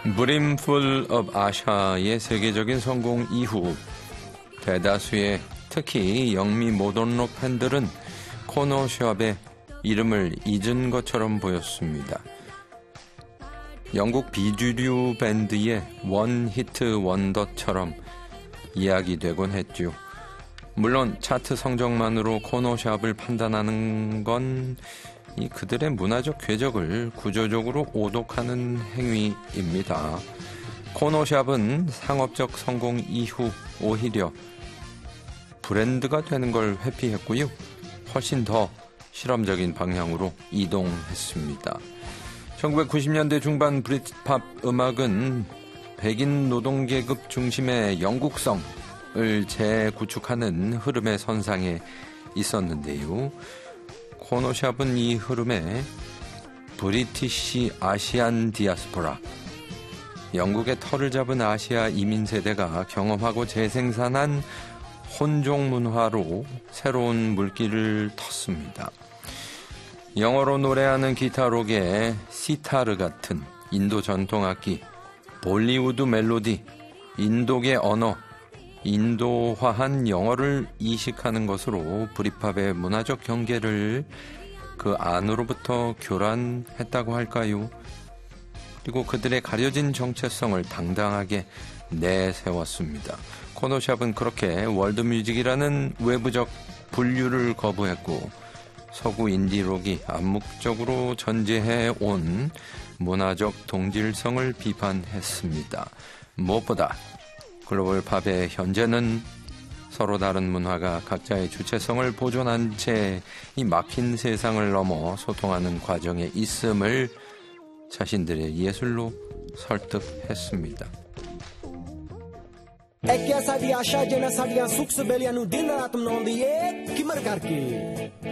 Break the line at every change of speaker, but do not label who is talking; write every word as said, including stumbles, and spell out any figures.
Brimful of Asia의 세계적인 성공 이후 대다수의 특히 영미 모던록 팬들은 코너샵의 이름을 잊은 것처럼 보였습니다. 영국 비주류 밴드의 원 히트 원더처럼 이야기되곤 했죠. 물론 차트 성적만으로 코너샵을 판단하는 건 이 그들의 문화적 궤적을 구조적으로 오독하는 행위입니다. 코너샵은 상업적 성공 이후 오히려 브랜드가 되는 걸 회피했고요. 훨씬 더 실험적인 방향으로 이동했습니다. 천구백구십 년대 중반 브리트팝 음악은 백인 노동계급 중심의 영국성을 재구축하는 흐름의 선상에 있었는데요. 코너샵은 이 흐름에 브리티시 아시안 디아스포라, 영국의 털을 잡은 아시아 이민 세대가 경험하고 재생산한 혼종 문화로 새로운 물길을 텄습니다. 영어로 노래하는 기타록의 시타르 같은 인도 전통악기, 볼리우드 멜로디, 인도계 언어, 인도화한 영어를 이식하는 것으로 브리팝의 문화적 경계를 그 안으로부터 교란했다고 할까요? 그리고 그들의 가려진 정체성을 당당하게 내세웠습니다. 코너샵은 그렇게 월드뮤직이라는 외부적 분류를 거부했고 서구 인디록이 암묵적으로 전제해온 문화적 동질성을 비판했습니다. 무엇보다 글로벌 팝의 현재는 서로 다른 문화가 각자의 주체성을 보존한 채 이 막힌 세상을 넘어 소통하는 과정에 있음을 자신들의 예술로 설득했습니다.
É que essa de achar de nessa de suco se belia no dia da tomando e que marcar que